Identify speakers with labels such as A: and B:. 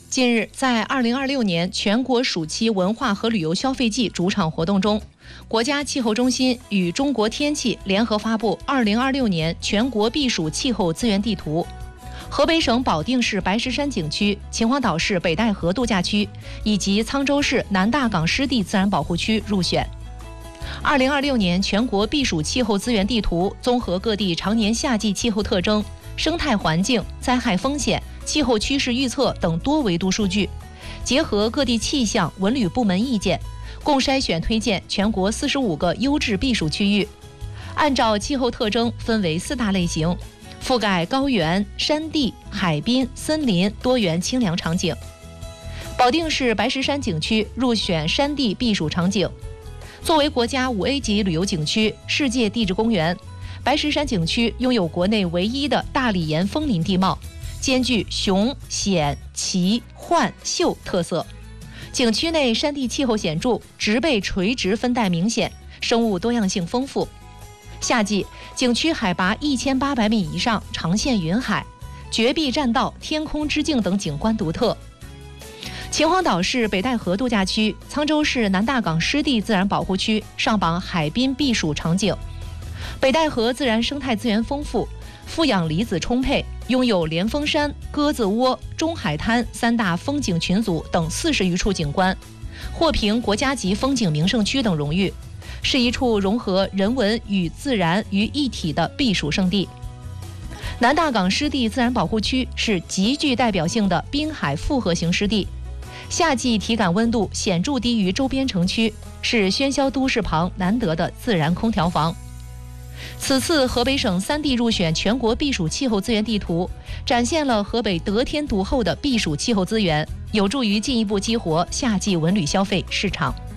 A: 近日，在2026年全国暑期文化和旅游消费季主场活动中，国家气候中心与中国天气联合发布2026年全国避暑气候资源地图。河北省保定市白石山景区、秦皇岛市北戴河度假区以及沧州市南大港湿地自然保护区入选。2026年全国避暑气候资源地图综合各地常年夏季气候特征、生态环境、灾害风险、气候趋势预测等多维度数据，结合各地气象、文旅部门意见，共筛选推荐全国45个优质避暑区域，按照气候特征分为4大类型，覆盖高原、山地、海滨、森林多元清凉场景。保定市白石山景区入选山地避暑场景。作为国家5A 级旅游景区、世界地质公园，白石山景区拥有国内唯一的大理岩枫林地貌，兼具雄、险、奇、幻、秀特色。景区内山地气候显著，植被垂直分带明显，生物多样性丰富。夏季，景区海拔1800米以上，长现云海，绝壁栈道、天空之镜等景观独特。秦皇岛市北戴河度假区、沧州市南大港湿地自然保护区上榜海滨避暑场景。北戴河自然生态资源丰富，负氧离子充沛，拥有莲峰山、鸽子窝、中海滩3大风景群组等40余处景观，获评国家级风景名胜区等荣誉，是一处融合人文与自然于一体的避暑胜地。南大港湿地自然保护区是极具代表性的滨海复合型湿地，夏季体感温度显著低于周边城区，是喧嚣都市旁难得的自然空调房。此次河北省3地入选全国避暑气候资源地图，展现了河北得天独厚的避暑气候资源，有助于进一步激活夏季文旅消费市场。